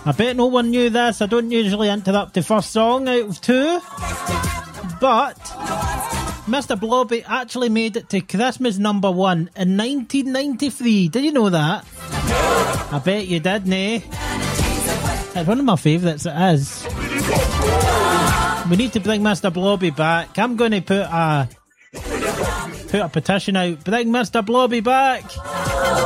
I bet no one knew this. I don't usually interrupt the first song out of two. But Mr. Blobby actually made it to Christmas number 1 in 1993. Did you know that? I bet you did, nah? It's one of my favourites, it is. We need to bring Mr. Blobby back. I'm going to put a petition out. Bring Mr. Blobby back.